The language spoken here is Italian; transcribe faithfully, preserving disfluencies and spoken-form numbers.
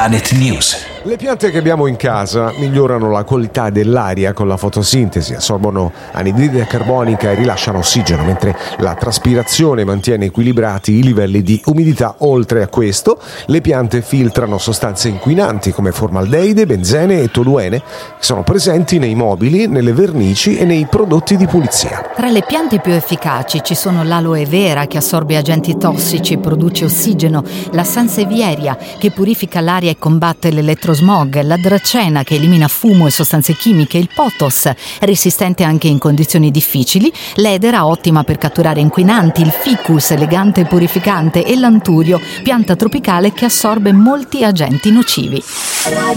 Planet News. Le piante che abbiamo in casa migliorano la qualità dell'aria con la fotosintesi, assorbono anidride carbonica e rilasciano ossigeno, mentre la traspirazione mantiene equilibrati i livelli di umidità. Oltre a questo, le piante filtrano sostanze inquinanti come formaldeide, benzene e toluene, che sono presenti nei mobili, nelle vernici e nei prodotti di pulizia. Tra le piante più efficaci ci sono l'aloe vera, che assorbe agenti tossici e produce ossigeno, la sansevieria, che purifica l'aria e combatte l'elettrosmog, la dracena, che elimina fumo e sostanze chimiche, il pothos, resistente anche in condizioni difficili, l'edera, ottima per catturare inquinanti, il ficus, elegante e purificante, e l'anturio, pianta tropicale che assorbe molti agenti nocivi.